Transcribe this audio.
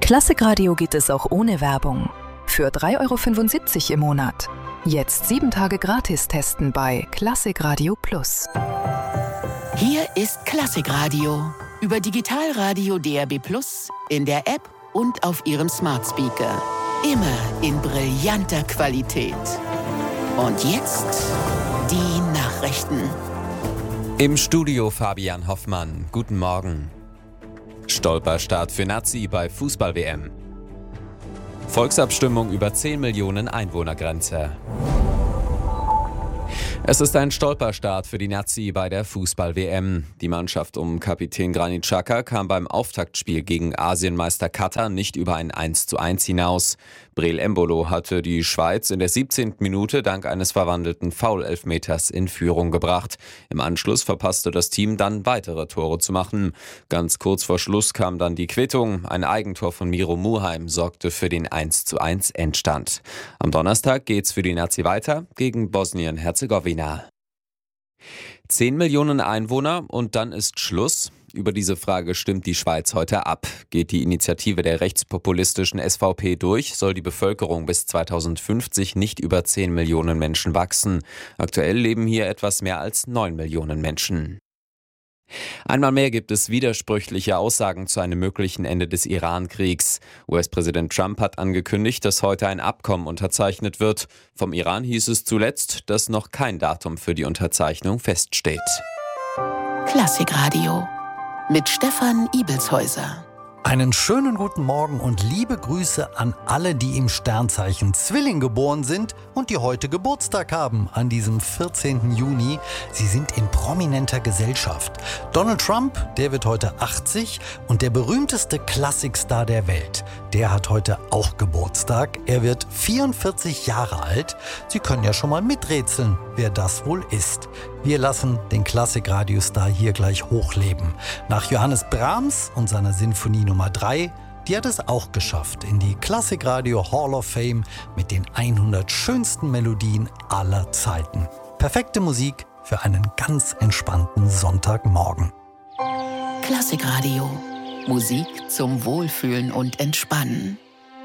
Klassikradio geht es auch ohne Werbung. Für 3,75 € im Monat. Jetzt 7 Tage gratis testen bei Klassikradio Plus. Hier ist Klassikradio. Über Digitalradio DAB+, in der App und auf Ihrem Smart Speaker. Immer in brillanter Qualität. Und jetzt die Nachrichten. Im Studio Fabian Hoffmann. Guten Morgen. Stolperstart für Nazi bei Fußball-WM. Volksabstimmung über 10 Millionen Einwohnergrenze. Es ist ein Stolperstart für die Nazi bei der Fußball-WM. Die Mannschaft um Kapitän Granit Xhaka kam beim Auftaktspiel gegen Asienmeister Katar nicht über ein 1:1 hinaus. Breel Embolo hatte die Schweiz in der 17. Minute dank eines verwandelten Foul-Elfmeters in Führung gebracht. Im Anschluss verpasste das Team dann weitere Tore zu machen. Ganz kurz vor Schluss kam dann die Quittung. Ein Eigentor von Miro Muheim sorgte für den 1:1 Endstand. Am Donnerstag geht's für die Nazi weiter gegen Bosnien-Herzegowina. 10 Millionen Einwohner und dann ist Schluss? Über diese Frage stimmt die Schweiz heute ab. Geht die Initiative der rechtspopulistischen SVP durch, soll die Bevölkerung bis 2050 nicht über 10 Millionen Menschen wachsen. Aktuell leben hier etwas mehr als 9 Millionen Menschen. Einmal mehr gibt es widersprüchliche Aussagen zu einem möglichen Ende des Iran-Kriegs. US-Präsident Trump hat angekündigt, dass heute ein Abkommen unterzeichnet wird. Vom Iran hieß es zuletzt, dass noch kein Datum für die Unterzeichnung feststeht. Klassikradio mit Stefan Ibelshäuser. Einen schönen guten Morgen und liebe Grüße an alle, die im Sternzeichen Zwilling geboren sind und die heute Geburtstag haben, an diesem 14. Juni. Sie sind in prominenter Gesellschaft. Donald Trump, der wird heute 80 und der berühmteste Klassikstar der Welt, der hat heute auch Geburtstag. Er wird 44 Jahre alt. Sie können ja schon mal miträtseln, wer das wohl ist. Wir lassen den Klassikradiostar hier gleich hochleben. Nach Johannes Brahms und seiner Sinfonie Nummer 3, die hat es auch geschafft in die Klassikradio Hall of Fame mit den 100 schönsten Melodien aller Zeiten. Perfekte Musik für einen ganz entspannten Sonntagmorgen. Klassikradio. Musik zum Wohlfühlen und Entspannen.